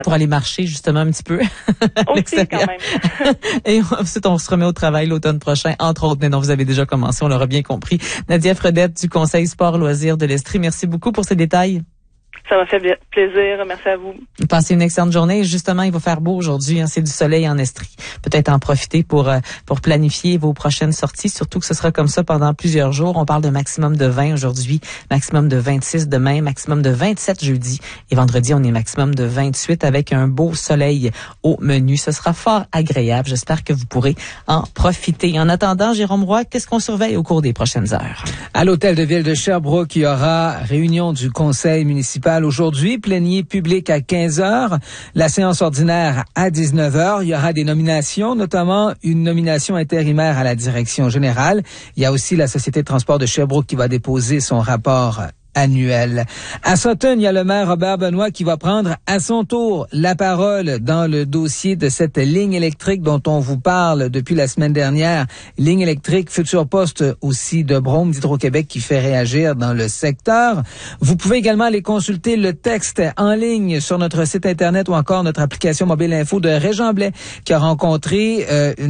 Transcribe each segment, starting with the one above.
pour aller marcher justement un petit peu à l'extérieur. Quand même. Et ensuite, on se remet au travail l'automne prochain, entre autres. Mais non, vous avez déjà commencé, on l'aura bien compris. Nadia Fredette du Conseil Sport Loisirs de l'Estrie, merci beaucoup pour ces détails. Ça m'a fait plaisir. Merci à vous. Passez une excellente journée. Justement, il va faire beau aujourd'hui. C'est du soleil en Estrie. Peut-être en profiter pour planifier vos prochaines sorties, surtout que ce sera comme ça pendant plusieurs jours. On parle de maximum de 20 aujourd'hui, maximum de 26 demain, maximum de 27 jeudi. Et vendredi, on est maximum de 28 avec un beau soleil au menu. Ce sera fort agréable. J'espère que vous pourrez en profiter. En attendant, Jérôme Roy, qu'est-ce qu'on surveille au cours des prochaines heures? À l'hôtel de ville de Sherbrooke, il y aura réunion du conseil municipal aujourd'hui, plénier public à 15h, la séance ordinaire à 19h. Il y aura des nominations, notamment une nomination intérimaire à la direction générale. Il y a aussi la Société de transport de Sherbrooke qui va déposer son rapport annuel. À Sutton, il y a le maire Robert Benoît qui va prendre à son tour la parole dans le dossier de cette ligne électrique dont on vous parle depuis la semaine dernière. Ligne électrique, futur poste aussi de Brome d'Hydro-Québec qui fait réagir dans le secteur. Vous pouvez également aller consulter le texte en ligne sur notre site Internet ou encore notre application mobile info de Régent Blais qui a rencontré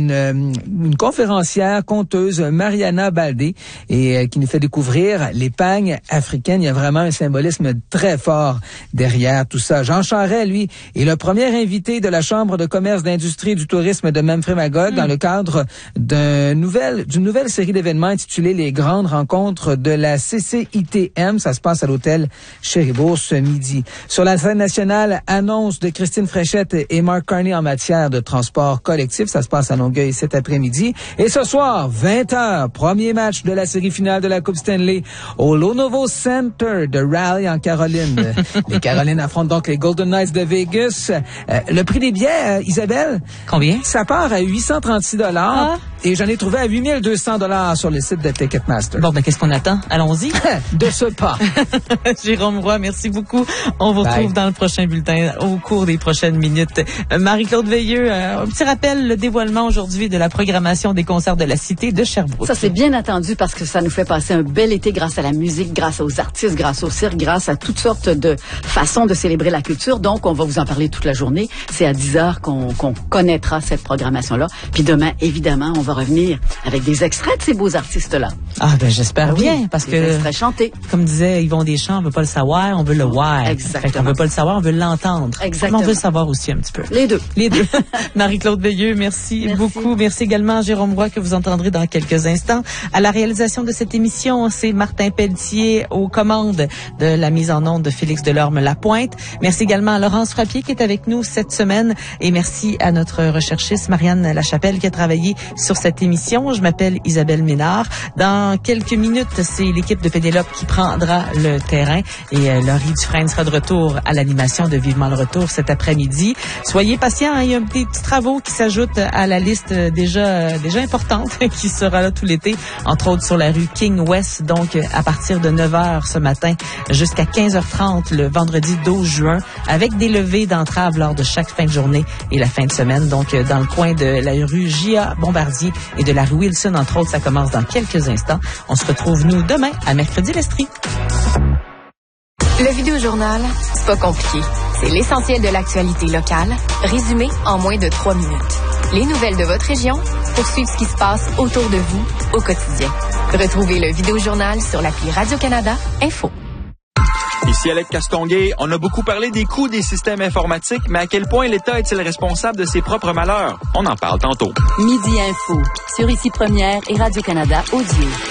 une conférencière, conteuse, Mariana Baldé, et qui nous fait découvrir l'épargne africaine. Il y a vraiment un symbolisme très fort derrière tout ça. Jean Charest, lui, est le premier invité de la Chambre de commerce, d'industrie et du tourisme de Memphremagog dans le cadre d'une nouvelle série d'événements intitulée Les grandes rencontres de la CCITM. Ça se passe à l'hôtel Chéribourg ce midi. Sur la scène nationale, annonce de Christine Fréchette et Mark Carney en matière de transport collectif. Ça se passe à Longueuil cet après-midi. Et ce soir, 20h, premier match de la série finale de la Coupe Stanley au Lenovo Center de Raleigh en Caroline. Les Carolines affrontent donc les Golden Knights de Vegas. Le prix des billets, Isabelle? Combien? Ça part à 836 $. Et j'en ai trouvé à 8200 $ sur le site de Ticketmaster. Bon, ben, qu'est-ce qu'on attend? Allons-y. De ce pas. Jérôme Roy, merci beaucoup. On vous retrouve dans le prochain bulletin au cours des prochaines minutes. Marie-Claude Veilleux, un petit rappel, le dévoilement aujourd'hui de la programmation des concerts de la Cité de Sherbrooke. Ça, c'est bien attendu parce que ça nous fait passer un bel été grâce à la musique, grâce aux artistes, grâce au cirque, grâce à toutes sortes de façons de célébrer la culture. Donc, on va vous en parler toute la journée. C'est à 10h qu'on connaîtra cette programmation-là. Puis demain, évidemment, on va revenir avec des extraits de ces beaux artistes-là. Ah, ben, j'espère bien, parce des que, extraits chantés. comme disait Yvon Deschamps, on veut pas le savoir, on veut le voir. Exactement. On veut pas le savoir, on veut l'entendre. Exactement. Mais on veut le savoir aussi un petit peu. Les deux. Les deux. Marie-Claude Veilleux, merci beaucoup. Merci également à Jérôme Roy que vous entendrez dans quelques instants. À la réalisation de cette émission, c'est Martin Pelletier aux commandes de la mise en onde de Félix Delorme-Lapointe. Merci également à Laurence Frappier qui est avec nous cette semaine et merci à notre recherchiste Marianne Lachapelle qui a travaillé sur cette émission. Je m'appelle Isabelle Ménard. Dans quelques minutes, c'est l'équipe de Pénélope qui prendra le terrain et Laurie Dufresne sera de retour à l'animation de Vivement le retour cet après-midi. Soyez patients, il y a des petits travaux qui s'ajoutent à la liste déjà importante qui sera là tout l'été, entre autres sur la rue King West, donc à partir de 9h ce matin jusqu'à 15h30 le vendredi 12 juin, avec des levées d'entrave lors de chaque fin de journée et la fin de semaine. Donc, dans le coin de la rue J.A. Bombardier et de la rue Wilson, entre autres, ça commence dans quelques instants. On se retrouve, nous, demain, à Mercredi l'Estrie. Le Vidéojournal, c'est pas compliqué. C'est l'essentiel de l'actualité locale, résumé en moins de 3 minutes. Les nouvelles de votre région pour suivre ce qui se passe autour de vous au quotidien. Retrouvez le Vidéojournal sur l'appli Radio-Canada Info. Ici Alec Castonguay, on a beaucoup parlé des coûts des systèmes informatiques, mais à quel point l'État est-il responsable de ses propres malheurs? On en parle tantôt. Midi Info, sur Ici Première et Radio-Canada Audio.